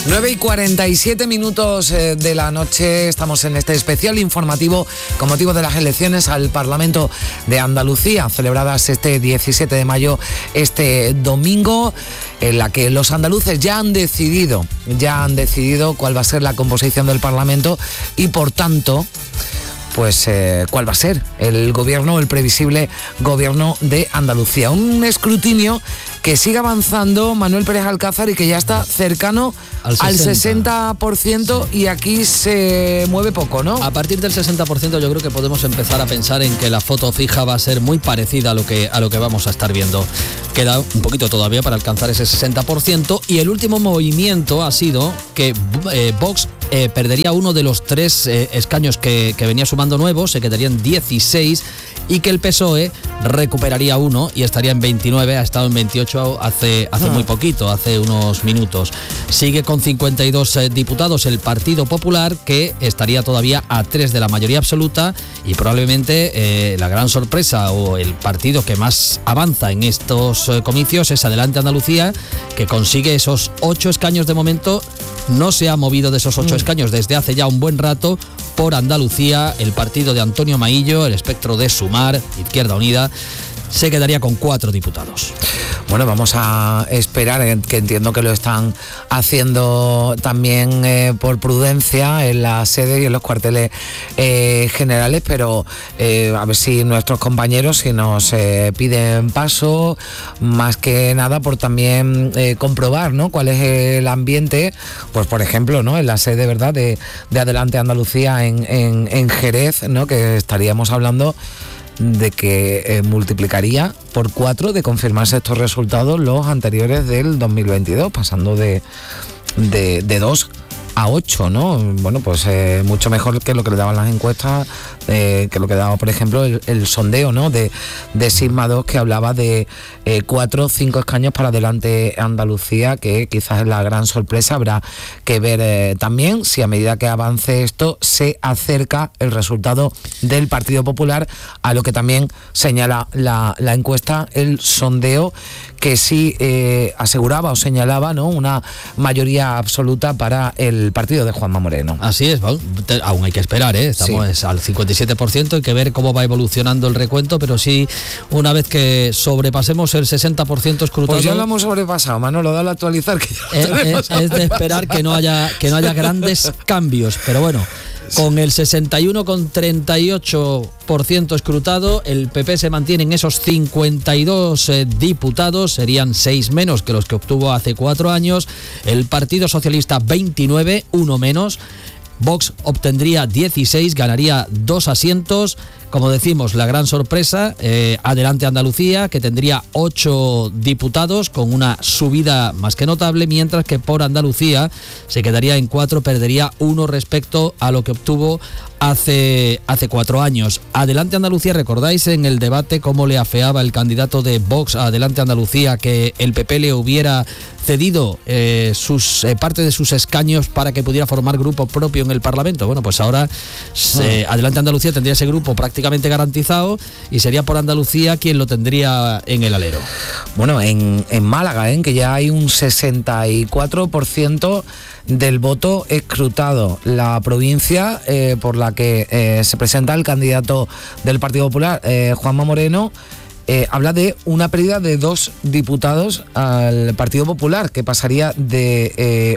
9:47 de la noche, estamos en este especial informativo con motivo de las elecciones al Parlamento de Andalucía, celebradas este 17 de mayo, este domingo, en la que los andaluces ya han decidido cuál va a ser la composición del Parlamento y, por tanto, pues cuál va a ser el previsible gobierno de Andalucía. Un escrutinio que sigue avanzando, Manuel Pérez Alcázar, y que ya está cercano al 60%, sí. Y aquí se mueve poco, ¿no? A partir del 60% yo creo que podemos empezar a pensar en que la foto fija va a ser muy parecida a lo que vamos a estar viendo. Queda un poquito todavía para alcanzar ese 60%, y el último movimiento ha sido que Vox perdería uno de los 3 escaños que venía sumando nuevos, se quedarían 16, y que el PSOE recuperaría uno y estaría en 29, ha estado en 28 hace muy poquito, hace unos minutos. Sigue con 52 diputados el Partido Popular, que estaría todavía a 3 de la mayoría absoluta, y probablemente la gran sorpresa o el partido que más avanza en estos comicios es Adelante Andalucía, que consigue esos 8 escaños de momento. No se ha movido de esos 8 escaños desde hace ya un buen rato. Por Andalucía, el partido de Antonio Maillo, el espectro de Sumar, Izquierda Unida, se quedaría con 4 diputados. Bueno, vamos a esperar, que entiendo que lo están haciendo también por prudencia en la sede y en los cuarteles generales, pero a ver si nuestros compañeros, si nos piden paso, más que nada por también comprobar, ¿no?, cuál es el ambiente, pues por ejemplo, ¿no?, en la sede, ¿verdad?, de Adelante Andalucía en Jerez, ¿no?, que estaríamos hablando de que multiplicaría por 4 de confirmarse estos resultados los anteriores del 2022, pasando de 2 a 8, ¿no? Bueno, pues mucho mejor que lo que le daban las encuestas, que lo que daba, por ejemplo, el sondeo, ¿no?, de Sigma 2, que hablaba de 4 o 5 escaños para Adelante Andalucía, que quizás es la gran sorpresa. Habrá que ver también si a medida que avance esto se acerca el resultado del Partido Popular a lo que también señala la encuesta, el sondeo, que sí aseguraba o señalaba, ¿no?, una mayoría absoluta para el partido de Juanma Moreno. Así es, aún hay que esperar, estamos al 57%, hay que ver cómo va evolucionando el recuento, pero sí, una vez que sobrepasemos el 60% escrutado... Pues ya lo hemos sobrepasado, Manolo, dale a actualizar, que es de esperar que no haya grandes cambios, pero bueno, con el 61,38% escrutado, el PP se mantiene en esos 52 diputados, serían 6 menos que los que obtuvo hace 4 años, el Partido Socialista 29, 1 menos, Vox obtendría 16, ganaría 2 asientos. Como decimos, la gran sorpresa, Adelante Andalucía, que tendría 8 diputados con una subida más que notable, mientras que por Andalucía se quedaría en 4, perdería 1 respecto a lo que obtuvo hace 4 años. Adelante Andalucía, recordáis en el debate cómo le afeaba el candidato de Vox a Adelante Andalucía que el PP le hubiera cedido parte de sus escaños para que pudiera formar grupo propio en el Parlamento. Bueno, pues ahora Adelante Andalucía tendría ese grupo prácticamente garantizado y sería por Andalucía quien lo tendría en el alero. Bueno, en Málaga, que ya hay un 64% del voto escrutado. La provincia por la que se presenta el candidato del Partido Popular, Juanma Moreno, habla de una pérdida de 2 diputados al Partido Popular, que pasaría de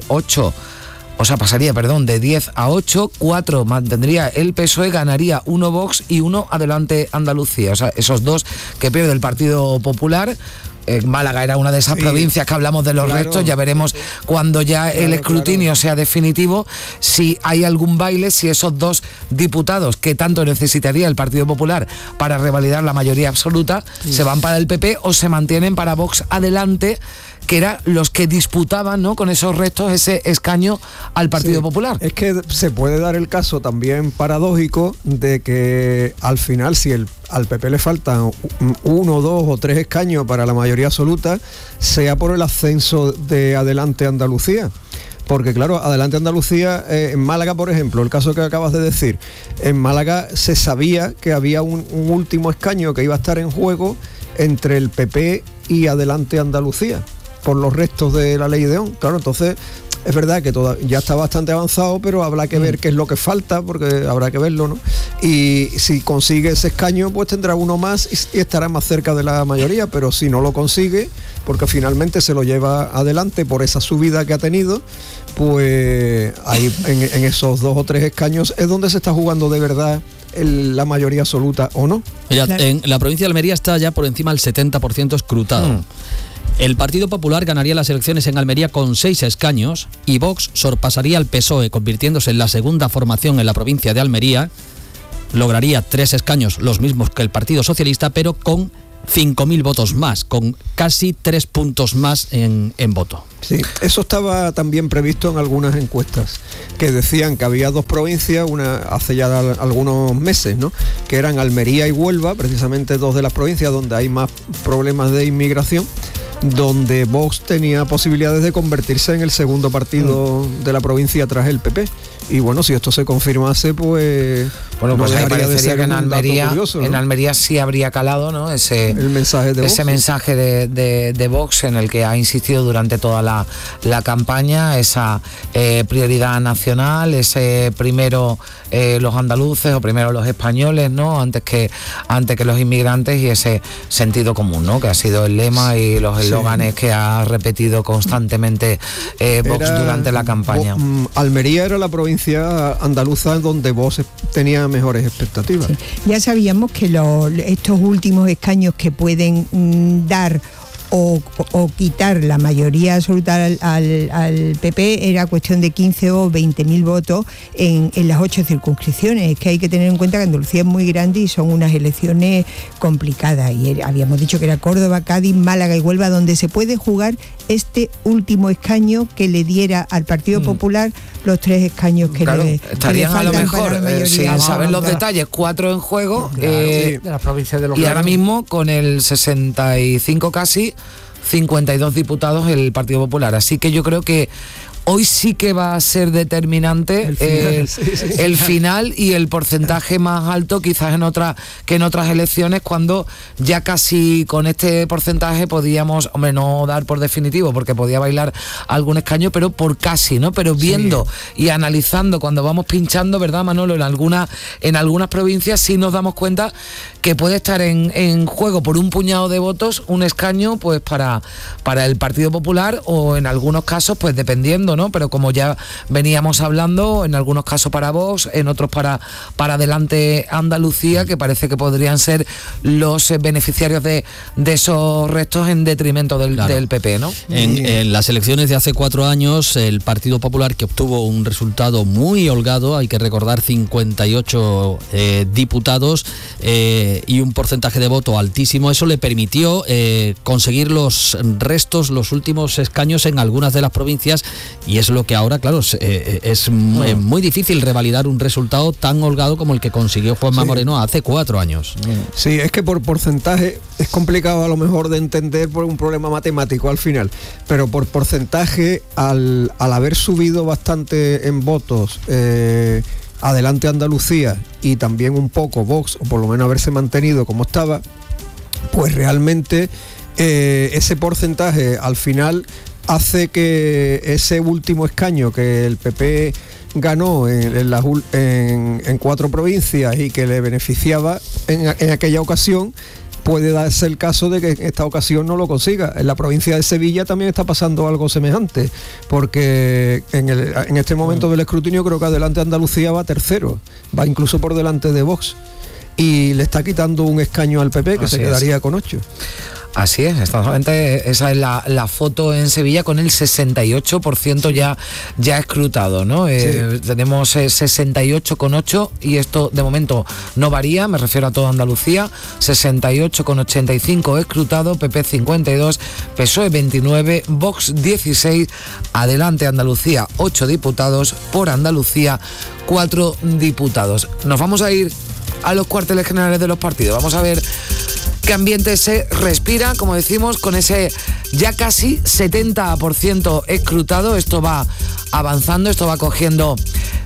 10 a 8, 4 mantendría el PSOE, ganaría 1 Vox y 1 Adelante Andalucía. O sea, esos 2 que pierde el Partido Popular. Málaga era una de esas provincias que hablamos de los restos, ya veremos cuando ya el escrutinio sea definitivo, si hay algún baile, si esos 2 diputados que tanto necesitaría el Partido Popular para revalidar la mayoría absoluta, se van para el PP o se mantienen para Vox Adelante, que eran los que disputaban, ¿no?, con esos restos ese escaño al Partido Popular. Es que se puede dar el caso también paradójico de que al final, si al PP le faltan 1, 2 o 3 escaños para la mayoría absoluta, sea por el ascenso de Adelante Andalucía. Porque claro, Adelante Andalucía, en Málaga, por ejemplo, el caso que acabas de decir, en Málaga se sabía que había un último escaño que iba a estar en juego entre el PP y Adelante Andalucía, por los restos de la Ley de León. Claro, entonces Es verdad que ya está bastante avanzado, pero habrá que ver qué es lo que falta, porque habrá que verlo, ¿no? Y si consigue ese escaño, pues tendrá uno más y estará más cerca de la mayoría, pero si no lo consigue, porque finalmente se lo lleva adelante por esa subida que ha tenido, pues ahí en esos 2 o 3 escaños es donde se está jugando de verdad la mayoría absoluta o no. Mirad, en la provincia de Almería está ya por encima del 70% escrutado. El Partido Popular ganaría las elecciones en Almería con 6 escaños y Vox sorpasaría al PSOE, convirtiéndose en la segunda formación en la provincia de Almería. Lograría 3 escaños, los mismos que el Partido Socialista, pero con 5.000 votos más, con casi 3 puntos más en voto. Sí, eso estaba también previsto en algunas encuestas, que decían que había 2 provincias, una hace ya algunos meses, ¿no?, que eran Almería y Huelva, precisamente 2 de las provincias donde hay más problemas de inmigración, donde Vox tenía posibilidades de convertirse en el segundo partido de la provincia tras el PP. Y bueno, si esto se confirmase, pues... Bueno, pues ahí parecería que en Almería, curioso, ¿no? En Almería sí habría calado, ¿no?, ese mensaje de Vox, en el que ha insistido durante toda la campaña, esa prioridad nacional, ese primero los andaluces o primero los españoles, ¿no?, antes que los inmigrantes, y ese sentido común, ¿no?, que ha sido el lema y los eslóganes que ha repetido constantemente Vox durante la campaña. Almería era la provincia andaluza donde Vox tenía mejores expectativas. Sí. Ya sabíamos que estos últimos escaños que pueden dar o quitar la mayoría absoluta al PP era cuestión de 15 o 20.000 votos en las 8 circunscripciones. Es que hay que tener en cuenta que Andalucía es muy grande y son unas elecciones complicadas. Y habíamos dicho que era Córdoba, Cádiz, Málaga y Huelva, donde se puede jugar este último escaño que le diera al Partido Popular los 3 escaños que estarían le a lo mejor, sin saber los detalles, detalles, 4 en juego, de las provincias de los y ahora mismo con el 65 casi 52 diputados el Partido Popular. Así que yo creo que hoy sí que va a ser determinante el final y el porcentaje más alto, quizás que en otras elecciones, cuando ya casi con este porcentaje podíamos, hombre, no dar por definitivo, porque podía bailar algún escaño, pero por casi, ¿no? Pero viendo y analizando cuando vamos pinchando, ¿verdad, Manolo? En algunas provincias sí nos damos cuenta que puede estar en juego por un puñado de votos un escaño, pues para el Partido Popular, o en algunos casos, pues dependiendo, ¿no? Pero como ya veníamos hablando, en algunos casos para Vox, en otros para Adelante Andalucía, que parece que podrían ser los beneficiarios de esos restos en detrimento del PP, ¿no? En las elecciones de hace 4 años, el Partido Popular, que obtuvo un resultado muy holgado, hay que recordar 58 diputados y un porcentaje de voto altísimo, eso le permitió conseguir los restos, los últimos escaños en algunas de las provincias. Y es lo que ahora, claro, es muy difícil revalidar un resultado tan holgado como el que consiguió Juanma Moreno hace 4 años. Sí, es que por porcentaje es complicado a lo mejor de entender por un problema matemático al final, pero por porcentaje, al haber subido bastante en votos Adelante Andalucía y también un poco Vox, o por lo menos haberse mantenido como estaba, pues realmente ese porcentaje al final hace que ese último escaño que el PP ganó en 4 provincias y que le beneficiaba en aquella ocasión, puede darse el caso de que en esta ocasión no lo consiga. En la provincia de Sevilla también está pasando algo semejante, porque en este momento del escrutinio creo que Adelante Andalucía va tercero, va incluso por delante de Vox, y le está quitando un escaño al PP, que así se quedaría con 8. Así es, exactamente, esa es la foto en Sevilla, con el 68% ya escrutado, ¿no? Tenemos 68,8, y esto de momento no varía, me refiero a toda Andalucía, 68,85 escrutado, PP 52, PSOE 29, Vox 16, Adelante Andalucía 8 diputados, por Andalucía 4 diputados. Nos vamos a ir a los cuarteles generales de los partidos, vamos a ver qué ambiente se respira, como decimos, con ese ya casi 70% escrutado. Esto va avanzando, esto va cogiendo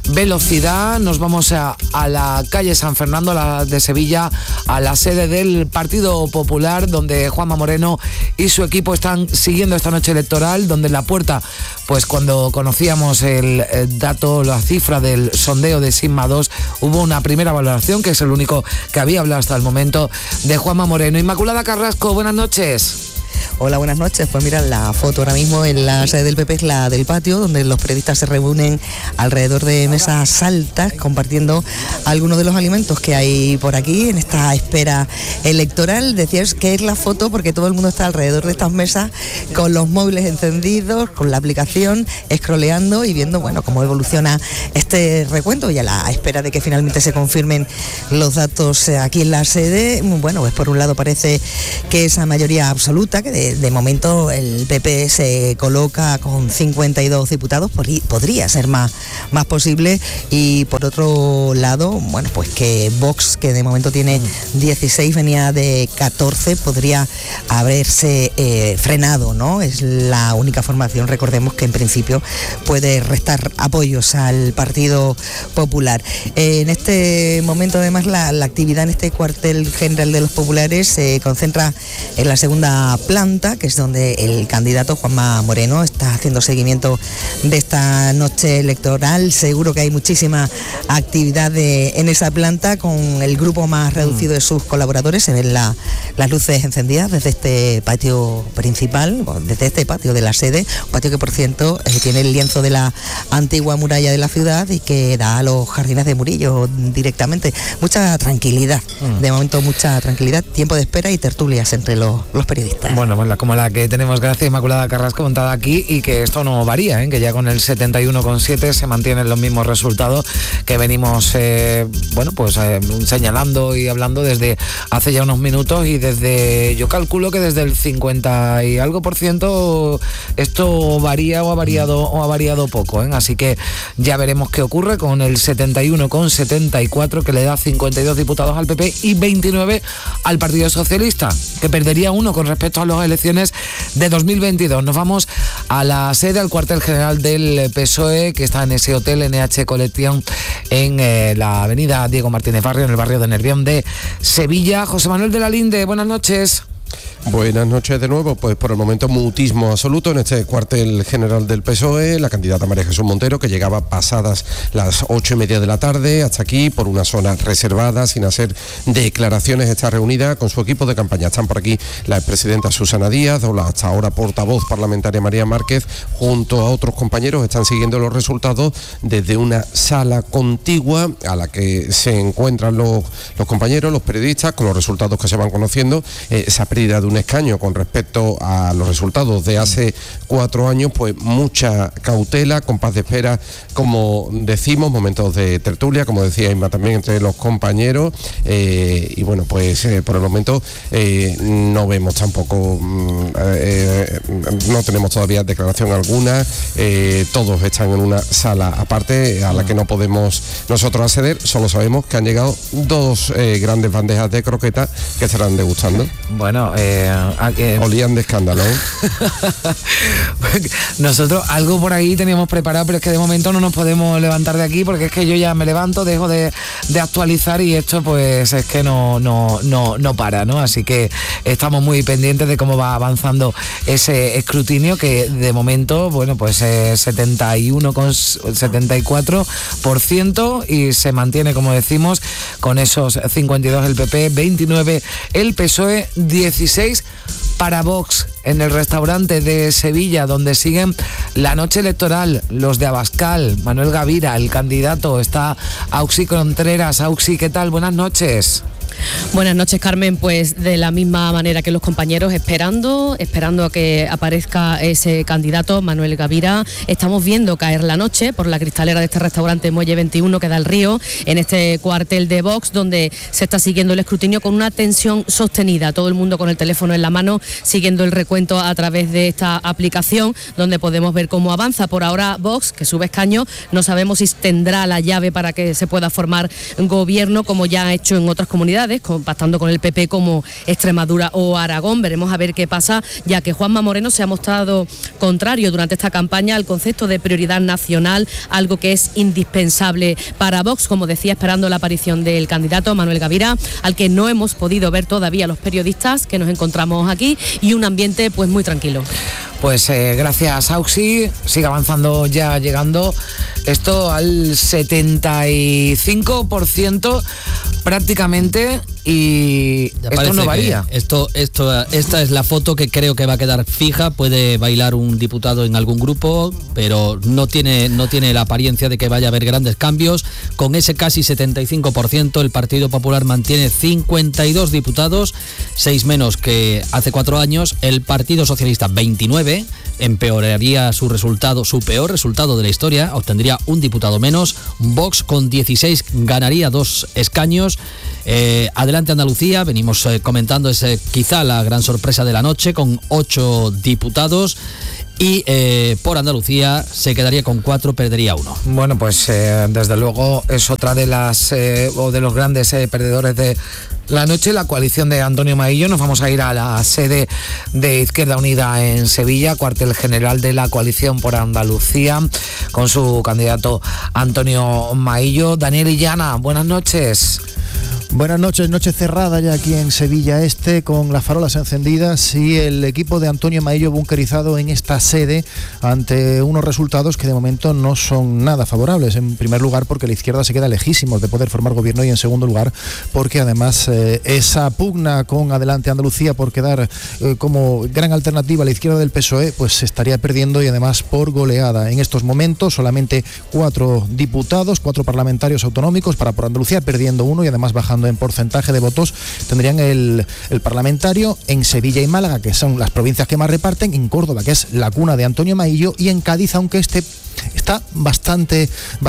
velocidad. Nos vamos a la calle San Fernando, la de Sevilla, a la sede del Partido Popular, donde Juanma Moreno y su equipo están siguiendo esta noche electoral, donde en la puerta, pues cuando conocíamos el dato, la cifra del sondeo de Sigma 2, hubo una primera valoración, que es el único que había hablado hasta el momento, de Juanma Moreno. Inmaculada Carrasco, buenas noches. Hola, buenas noches. Pues mira, la foto ahora mismo en la sede del PP es la del patio, donde los periodistas se reúnen alrededor de mesas altas, compartiendo algunos de los alimentos que hay por aquí en esta espera electoral. Decías que es la foto porque todo el mundo está alrededor de estas mesas con los móviles encendidos, con la aplicación, scrolleando y viendo, bueno, cómo evoluciona este recuento, y a la espera de que finalmente se confirmen los datos aquí en la sede. Bueno, pues por un lado parece que esa mayoría absoluta, que de momento el PP se coloca con 52 diputados, podría ser más posible, y por otro lado, bueno, pues que Vox, que de momento tiene 16, venía de 14, podría haberse frenado, ¿no? Es la única formación, recordemos, que en principio puede restar apoyos al Partido Popular. En este momento, además, la actividad en este cuartel general de los populares se concentra en la segunda planta, que es donde el candidato Juanma Moreno está haciendo seguimiento de esta noche electoral. Seguro que hay muchísima actividad en esa planta, con el grupo más reducido de sus colaboradores. Se ven las luces encendidas desde este patio principal, desde este patio de la sede, un patio que, por cierto, tiene el lienzo de la antigua muralla de la ciudad y que da a los jardines de Murillo directamente. Mucha tranquilidad, de momento mucha tranquilidad, tiempo de espera y tertulias entre los periodistas. Bueno, pues como la que tenemos, gracias Inmaculada Carrasco, montada aquí, y que esto no varía, que ya con el 71,7 se mantienen los mismos resultados que venimos señalando y hablando desde hace ya unos minutos, y desde, yo calculo que desde el 50 y algo % esto varía o ha variado poco, así que ya veremos qué ocurre con el 71,74, que le da 52 diputados al PP y 29 al Partido Socialista, que perdería uno con respecto a las elecciones de 2022. Nos vamos a la sede, al cuartel general del PSOE, que está en ese hotel NH Collection en la avenida Diego Martínez Barrio, en el barrio de Nervión de Sevilla. José Manuel de la Linde, buenas noches. Buenas noches de nuevo. Pues por el momento mutismo absoluto en este cuartel general del PSOE. La candidata María Jesús Montero, que llegaba pasadas las 8:30 de la tarde hasta aquí por una zona reservada, sin hacer declaraciones, está reunida con su equipo de campaña. Están por aquí la expresidenta Susana Díaz, o la hasta ahora portavoz parlamentaria María Márquez, junto a otros compañeros. Están siguiendo los resultados desde una sala contigua a la que se encuentran los compañeros, los periodistas, con los resultados que se van conociendo. Esa pérdida de un escaño con respecto a los resultados de hace 4 años, pues mucha cautela, compás de espera, como decimos, momentos de tertulia, como decía Inma, también entre los compañeros, y bueno, pues por el momento no vemos tampoco, no tenemos todavía declaración alguna, todos están en una sala aparte a la que no podemos nosotros acceder. Solo sabemos que han llegado 2 grandes bandejas de croquetas que estarán degustando. Bueno, olían de escándalo. Nosotros algo por ahí teníamos preparado, pero es que de momento no nos podemos levantar de aquí, porque es que yo ya me levanto, dejo de actualizar, y esto pues es que no para, ¿no? Así que estamos muy pendientes de cómo va avanzando ese escrutinio, que de momento, bueno, pues 71,74%, y se mantiene, como decimos, con esos 52 el PP, 29 el PSOE, 16 para Vox. En el restaurante de Sevilla, donde siguen la noche electoral, los de Abascal, Manuel Gavira, el candidato, está Auxi Contreras. Auxi, ¿qué tal? Buenas noches. Buenas noches, Carmen. Pues de la misma manera que los compañeros, esperando a que aparezca ese candidato, Manuel Gavira. Estamos viendo caer la noche por la cristalera de este restaurante Muelle 21, que da al río, en este cuartel de Vox, donde se está siguiendo el escrutinio con una tensión sostenida. Todo el mundo con el teléfono en la mano, siguiendo el recuento a través de esta aplicación, donde podemos ver cómo avanza. Por ahora Vox, que sube escaño, no sabemos si tendrá la llave para que se pueda formar gobierno, como ya ha hecho en otras comunidades, comunidades, pactando con el PP como Extremadura o Aragón. Veremos a ver qué pasa, ya que Juanma Moreno se ha mostrado contrario durante esta campaña al concepto de prioridad nacional, algo que es indispensable para Vox, como decía, esperando la aparición del candidato Manuel Gavira, al que no hemos podido ver todavía los periodistas que nos encontramos aquí, y un ambiente pues muy tranquilo. Pues gracias, Auxi. Sigue avanzando, ya llegando esto al 75% prácticamente, y Ya esto no varía. Esta es la foto que creo que va a quedar fija. Puede bailar un diputado en algún grupo, pero no tiene la apariencia de que vaya a haber grandes cambios. Con ese casi 75%, el Partido Popular mantiene 52 diputados, 6 menos que hace 4 años. El Partido Socialista 29, empeoraría su peor resultado de la historia, obtendría un diputado menos. Vox con 16 ganaría 2 escaños. Adelante Andalucía, venimos comentando, es quizá la gran sorpresa de la noche, con 8 diputados. Y por Andalucía se quedaría con 4, perdería 1. Bueno, pues desde luego es otra de las o de los grandes perdedores de la noche, la coalición de Antonio Maillo. Nos vamos a ir a la sede de Izquierda Unida en Sevilla, cuartel general de la coalición por Andalucía, con su candidato Antonio Maillo. Daniel Illana, buenas noches. Buenas noches, noche cerrada ya aquí en Sevilla Este, con las farolas encendidas y el equipo de Antonio Maillo bunkerizado en esta sede ante unos resultados que de momento no son nada favorables. En primer lugar, porque la izquierda se queda lejísimos de poder formar gobierno, y en segundo lugar, porque además esa pugna con Adelante Andalucía por quedar como gran alternativa a la izquierda del PSOE, pues se estaría perdiendo, y además por goleada. En estos momentos solamente 4 diputados, 4 parlamentarios autonómicos para por Andalucía, perdiendo 1 y además bajando en porcentaje de votos. Tendrían el parlamentario en Sevilla y Málaga, que son las provincias que más reparten, en Córdoba, que es la cuna de Antonio Maillo, y en Cádiz, aunque está bastante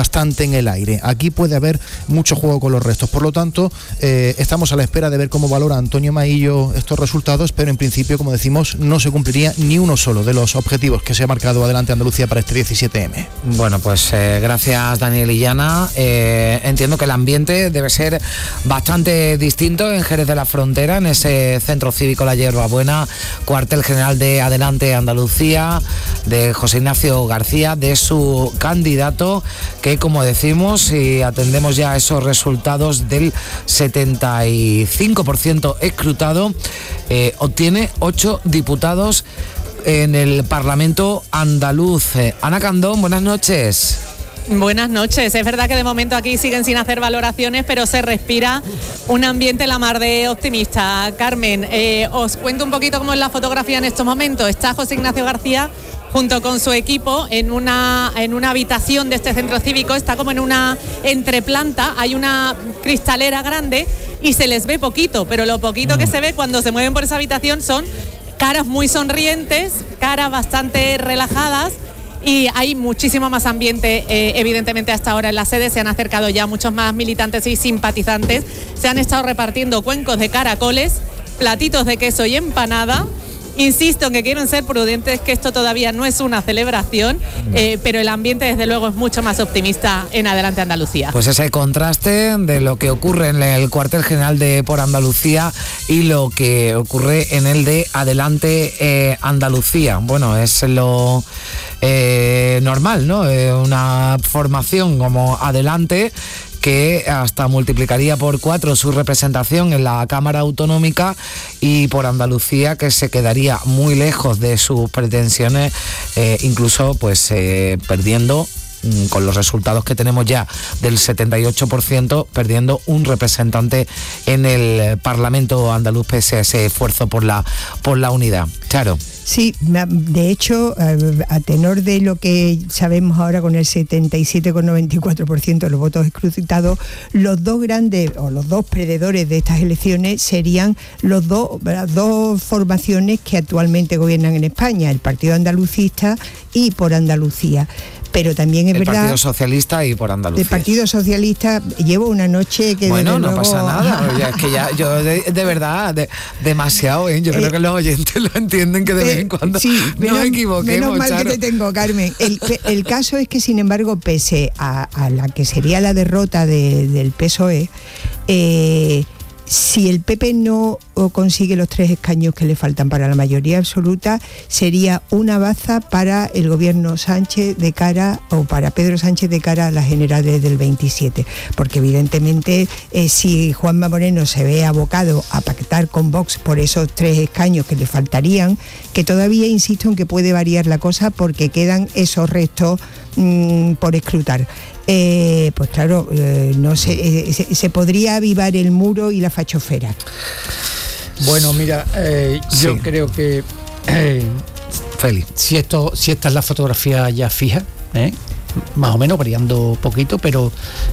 en el aire. Aquí puede haber mucho juego con los restos. Por lo tanto, estamos a la espera de ver cómo valora Antonio Maillo estos resultados, pero en principio, como decimos, no se cumpliría ni uno solo de los objetivos que se ha marcado Adelante Andalucía para este 17M. Bueno, pues gracias, Daniel Illana. Entiendo que el ambiente debe ser bastante distinto en Jerez de la Frontera, en ese centro cívico La Hierbabuena, cuartel general de Adelante Andalucía, de José Ignacio García, de su candidato, que, como decimos, si atendemos ya a esos resultados del 75% escrutado, obtiene 8 diputados en el Parlamento andaluz. Ana Candón, buenas noches. Buenas noches. Es verdad que de momento aquí siguen sin hacer valoraciones, pero se respira un ambiente la mar de optimista. Carmen, os cuento un poquito cómo es la fotografía en estos momentos. Está José Ignacio García junto con su equipo en una habitación de este centro cívico. Está como en una entreplanta, hay una cristalera grande y se les ve poquito, pero lo poquito que se ve cuando se mueven por esa habitación son caras muy sonrientes, caras bastante relajadas. Y hay muchísimo más ambiente, evidentemente, hasta ahora en la sede. Se han acercado ya muchos más militantes y simpatizantes. Se han estado repartiendo cuencos de caracoles, platitos de queso y empanada. Insisto en que quieren ser prudentes, que esto todavía no es una celebración, pero el ambiente, desde luego, es mucho más optimista en Adelante Andalucía. Pues ese contraste de lo que ocurre en el cuartel general de Por Andalucía y lo que ocurre en el de Adelante Andalucía. Bueno, es lo normal, ¿no? Una formación como Adelante, que hasta multiplicaría por 4 su representación en la Cámara Autonómica, y Por Andalucía, que se quedaría muy lejos de sus pretensiones, incluso pues perdiendo, con los resultados que tenemos ya del 78%, perdiendo un representante en el Parlamento andaluz pese a ese esfuerzo por la unidad. Claro. Sí, de hecho, a tenor de lo que sabemos ahora, con el 77,94% de los votos escrutados, los dos grandes o los dos perdedores de estas elecciones serían las dos formaciones que actualmente gobiernan en España, el Partido Andalucista y Por Andalucía. Pero también es verdad... El Partido Socialista y Por Andalucía. El Partido Socialista, llevo una noche que... Bueno, no luego... pasa nada. Es que ya yo de verdad, demasiado, ¿eh? Yo creo que los oyentes lo entienden, que de vez en cuando nos equivoquemos. Menos mal, Charo, que te tengo, Carmen. El caso es que, sin embargo, pese a la que sería la derrota del PSOE, Si el PP no consigue los 3 escaños que le faltan para la mayoría absoluta, sería una baza para el gobierno Sánchez de cara, o para Pedro Sánchez de cara a las generales del 27, porque evidentemente si Juanma Moreno se ve abocado a pactar con Vox por esos 3 escaños que le faltarían, que todavía insisto en que puede variar la cosa porque quedan esos restos por escrutar. Pues claro, no sé, se podría avivar el muro y la fachofera. Bueno, mira, yo creo que Félix, si esta es la fotografía ya fija, más o menos variando poquito, pero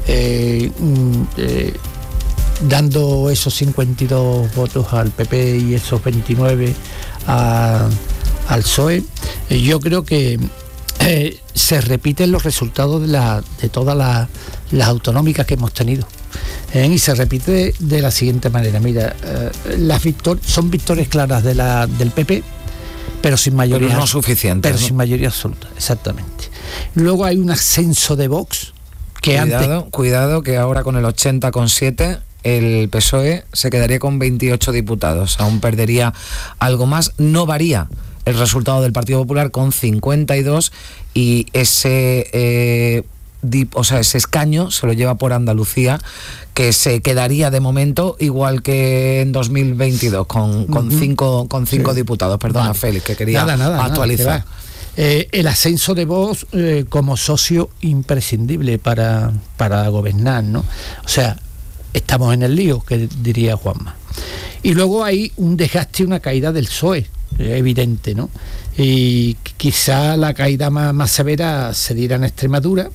dando esos 52 votos al PP y esos 29 al PSOE, yo creo que se repiten los resultados de todas las autonómicas que hemos tenido. Y se repite de la siguiente manera. Mira, son victorias claras del PP, pero sin mayoría. Pero no suficiente. Pero sin mayoría absoluta, exactamente. Luego hay un ascenso de Vox que Cuidado, que ahora con el 80,7 el PSOE se quedaría con 28 diputados. Aún perdería algo más. No varía el resultado del Partido Popular con 52 y ese escaño se lo lleva por Andalucía, que se quedaría de momento igual que en 2022 con cinco diputados. Perdona, vale. Félix, que quería actualizar. El ascenso de Vox como socio imprescindible para gobernar, ¿no? O sea, estamos en el lío, que diría Juanma. Y luego hay un desgaste y una caída del PSOE, evidente, ¿no? Y quizá la caída más severa se diera en Extremadura.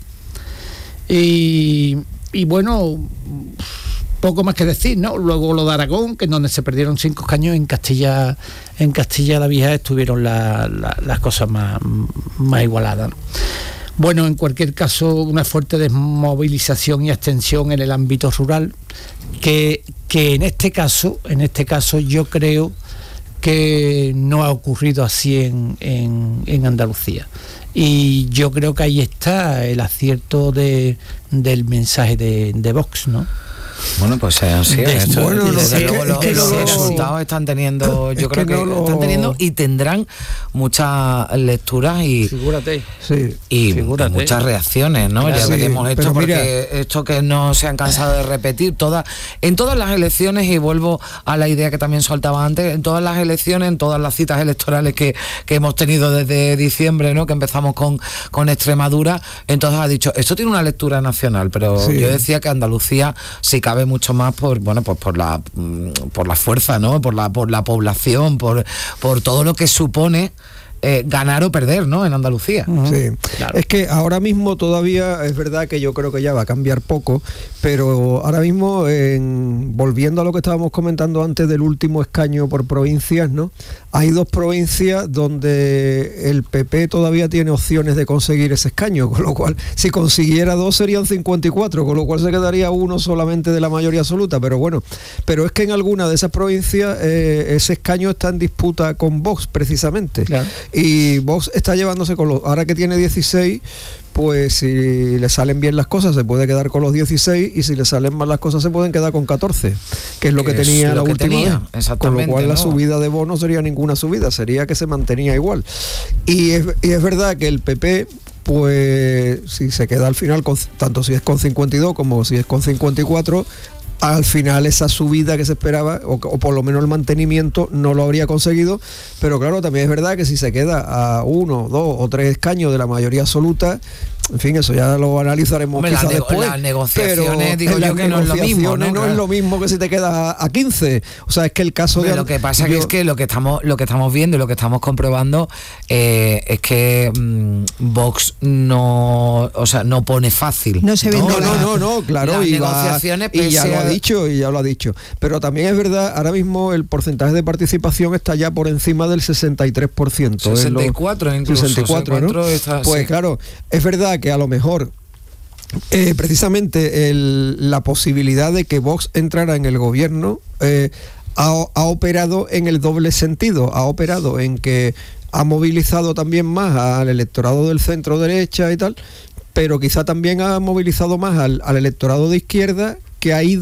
Y bueno, poco más que decir, ¿no? Luego lo de Aragón, que es donde se perdieron 5 escaños. En Castilla la Vieja estuvieron las cosas más igualadas, ¿no? Bueno, en cualquier caso, una fuerte desmovilización y abstención en el ámbito rural, que en este caso yo creo que no ha ocurrido así en Andalucía. Y yo creo que ahí está el acierto del mensaje de Vox, ¿no? Bueno, pues así es. Los resultados están teniendo, yo creo que están teniendo y tendrán muchas lecturas y muchas reacciones, ¿no? Claro, ya veremos esto, porque esto que no se han cansado de repetir en todas las elecciones, y vuelvo a la idea que también soltaba antes, en todas las elecciones, en todas las citas electorales que hemos tenido desde diciembre, ¿no? Que empezamos con Extremadura, entonces ha dicho, esto tiene una lectura nacional, pero yo decía que Andalucía sí cabe mucho más por la fuerza, ¿no? Por la población, por todo lo que supone ganar o perder, ¿no? En Andalucía. Sí, claro. Es que ahora mismo todavía es verdad que yo creo que ya va a cambiar poco, pero ahora mismo, volviendo a lo que estábamos comentando antes del último escaño por provincias, ¿no? Hay 2 provincias donde el PP todavía tiene opciones de conseguir ese escaño, con lo cual, si consiguiera 2 serían 54, con lo cual se quedaría 1 solamente de la mayoría absoluta, pero bueno, pero es que en alguna de esas provincias ese escaño está en disputa con Vox, precisamente. Claro. Y Vox está llevándose ahora que tiene 16, pues si le salen bien las cosas se puede quedar con los 16, y si le salen mal las cosas se pueden quedar con 14, que es lo que tenía la última vez. Con lo cual, ¿no? La subida de Vox no sería ninguna subida, sería que se mantenía igual. Y es verdad que el PP, pues si se queda al final, tanto si es con 52 como si es con 54, al final esa subida que se esperaba, o por lo menos el mantenimiento, no lo habría conseguido. Pero claro, también es verdad que si se queda a 1, 2 o 3 escaños de la mayoría absoluta, en fin, eso ya lo analizaremos quizás después. Las negociaciones, digo yo, que no es lo mismo, ¿no? No es lo mismo que si te quedas a 15. O sea, es que el caso de... Lo que pasa es que lo que estamos viendo y lo que estamos comprobando es que Vox no pone fácil. No se ve. No, claro. Las negociaciones, y ya lo ha dicho. Pero también es verdad, ahora mismo el porcentaje de participación está ya por encima del 63%. 64 incluso. 64, ¿no? Pues claro, es verdad que a lo mejor precisamente la posibilidad de que Vox entrara en el gobierno ha operado en el doble sentido. Ha operado en que ha movilizado también más al electorado del centro derecha y tal, pero quizá también ha movilizado más al electorado de izquierda, que ha ido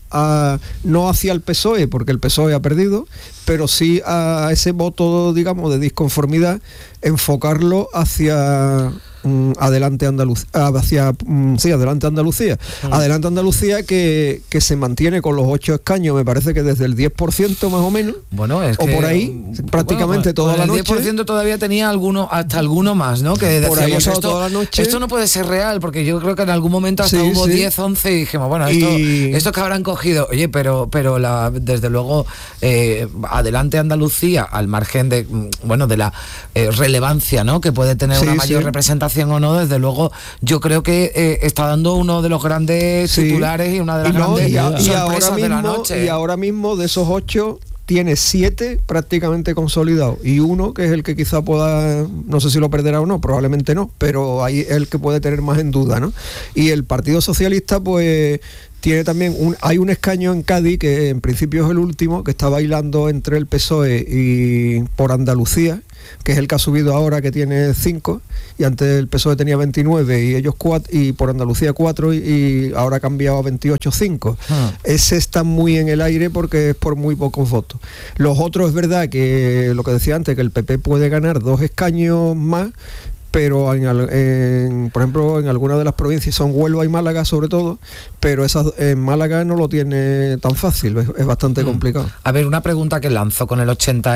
no hacia el PSOE, porque el PSOE ha perdido, pero sí a ese voto, digamos, de disconformidad, enfocarlo hacia Adelante Andalucía, Adelante Andalucía. Adelante Andalucía que se mantiene con los 8 escaños, me parece que desde el 10% más o menos, bueno, es o que, por ahí, prácticamente toda la noche. El 10% todavía tenía hasta alguno más, ¿no? Que decíamos, esto no puede ser real, porque yo creo que en algún momento hasta hubo 10, 11 y dijimos, bueno, esto que habrán cogido, oye, pero desde luego Adelante Andalucía, al margen de la relevancia, ¿no?, que puede tener una mayor representación o no, desde luego yo creo que está dando uno de los grandes titulares y una de las grandes sorpresas de la noche. Y ahora mismo de esos 8 tiene 7 prácticamente consolidados y uno que es el que quizá pueda, no sé si lo perderá o no, probablemente no, pero ahí es el que puede tener más en duda, ¿no? Y el Partido Socialista pues tiene también hay un escaño en Cádiz que en principio es el último, que está bailando entre el PSOE y por Andalucía, que es el que ha subido ahora, que tiene 5, y antes el PSOE tenía 29 y ellos 4, y por Andalucía 4, y ahora ha cambiado a 28-5. Ese está muy en el aire porque es por muy pocos votos. Los otros, es verdad que lo que decía antes, que el PP puede ganar 2 escaños más, pero por ejemplo en algunas de las provincias, son Huelva y Málaga sobre todo, pero en Málaga no lo tiene tan fácil, es bastante complicado. A ver, una pregunta que lanzo, con el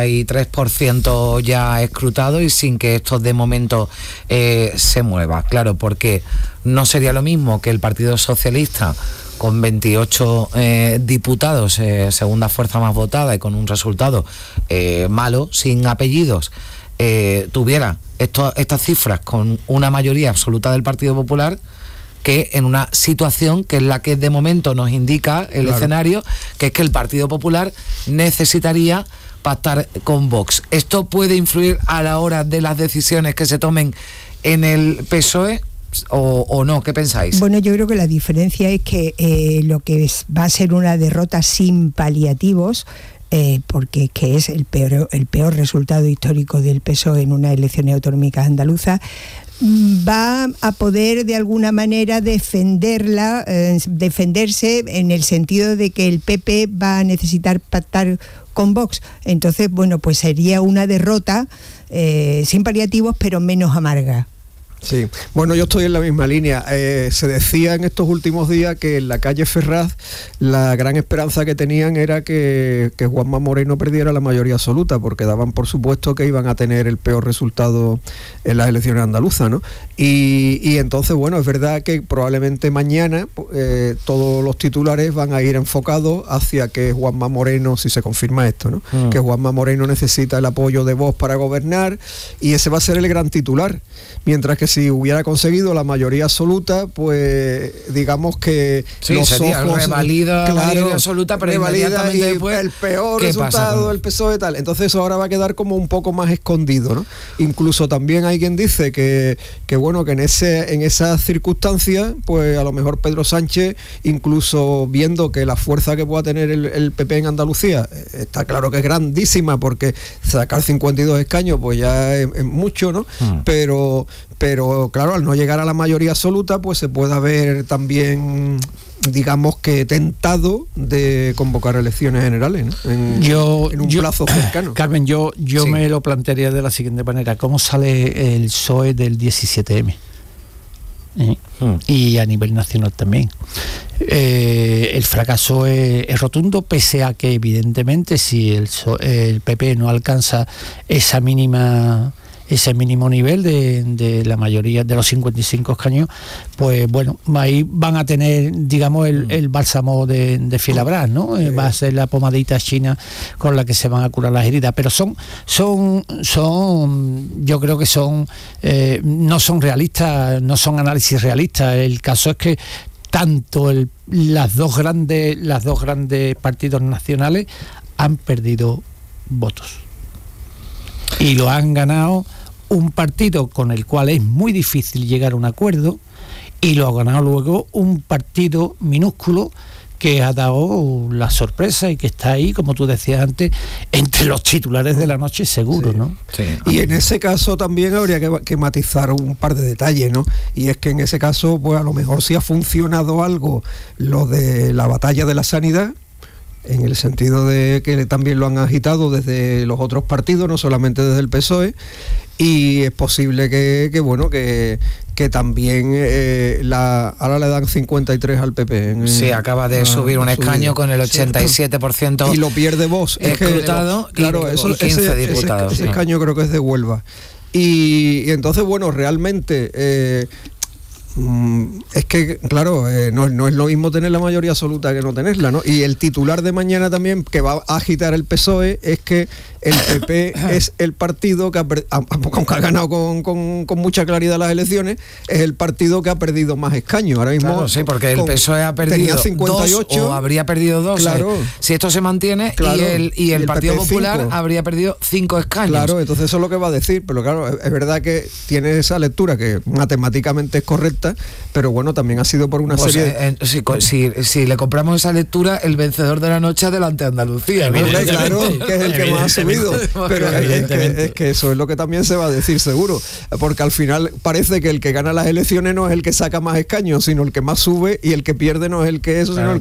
83% ya escrutado y sin que esto de momento se mueva, claro, porque no sería lo mismo que el Partido Socialista, con 28 diputados, segunda fuerza más votada y con un resultado malo, sin apellidos, tuviera estas cifras con una mayoría absoluta del Partido Popular, que en una situación que es la que de momento nos indica el escenario, que es que el Partido Popular necesitaría pactar con Vox. ¿Esto puede influir a la hora de las decisiones que se tomen en el PSOE o no? ¿Qué pensáis? Bueno, yo creo que la diferencia es que lo que va a ser una derrota sin paliativos, porque que es el peor resultado histórico del PSOE en unas elecciones autonómicas andaluzas, va a poder de alguna manera defenderse en el sentido de que el PP va a necesitar pactar con Vox. Entonces, bueno, pues sería una derrota sin paliativos, pero menos amarga. Sí, bueno, yo estoy en la misma línea. Se decía en estos últimos días que en la calle Ferraz la gran esperanza que tenían era que Juanma Moreno perdiera la mayoría absoluta, porque daban por supuesto que iban a tener el peor resultado en las elecciones andaluzas, ¿no? Y entonces, bueno, es verdad que probablemente mañana todos los titulares van a ir enfocados hacia que Juanma Moreno, si se confirma esto, ¿no? Que Juanma Moreno necesita el apoyo de Vox para gobernar, y ese va a ser el gran titular. Mientras que si hubiera conseguido la mayoría absoluta, pues digamos que sería revalida la mayoría absoluta, pero inmediatamente después el peor resultado del PSOE tal. Entonces eso ahora va a quedar como un poco más escondido, ¿no? Incluso también hay quien dice que bueno, que en esas circunstancias, pues a lo mejor Pedro Sánchez, incluso viendo que la fuerza que pueda tener el PP en Andalucía está claro que es grandísima, porque sacar 52 escaños pues ya es mucho, ¿no? Pero claro, al no llegar a la mayoría absoluta, pues se puede ver también, digamos que tentado de convocar elecciones generales, ¿no? En un plazo cercano. Carmen, yo me lo plantearía de la siguiente manera: ¿cómo sale el PSOE del 17M? Y a nivel nacional también. El fracaso es rotundo, pese a que evidentemente si el PP no alcanza ese mínimo nivel de la mayoría de los 55 escaños, pues bueno, ahí van a tener, digamos, el bálsamo de Fielabras, ¿no? Va a ser la pomadita china con la que se van a curar las heridas, pero son yo creo que no son realistas, no son análisis realistas. El caso es que tanto las dos grandes partidos nacionales han perdido votos y lo han ganado un partido con el cual es muy difícil llegar a un acuerdo, y lo ha ganado luego un partido minúsculo que ha dado la sorpresa y que está ahí, como tú decías antes, entre los titulares de la noche seguro, ¿no? Sí. Y en ese caso también habría que matizar un par de detalles, ¿no? Y es que en ese caso, pues a lo mejor sí ha funcionado algo lo de la batalla de la sanidad, en el sentido de que también lo han agitado desde los otros partidos, no solamente desde el PSOE, y es posible que también ahora le dan 53 al PP. Sí, acaba de subir un escaño con el 87%. Y lo pierde Vox. Escrutado, claro, y 15 diputados. Ese escaño creo que es de Huelva. Y entonces, bueno, realmente... es que, claro, no es lo mismo tener la mayoría absoluta que no tenerla, ¿no? Y el titular de mañana también, que va a agitar el PSOE, es que el PP es el partido que aunque ha ganado con mucha claridad las elecciones, es el partido que ha perdido más escaños. Ahora mismo, claro, sí, porque el PSOE ha perdido 58, 2 o habría perdido 2. Claro, si esto se mantiene, claro, y el Partido PP Popular 5. habría perdido 5 escaños. Claro, entonces eso es lo que va a decir, pero claro, es verdad que tiene esa lectura que matemáticamente es correcta, pero bueno, también ha sido por una serie... Si le compramos esa lectura, el vencedor de la noche adelante Andalucía, ¿no? Claro, que es el que más ha subido. Pero es que eso es lo que también se va a decir seguro, porque al final parece que el que gana las elecciones no es el que saca más escaños, sino el que más sube, y el que pierde no es el que eso, sino el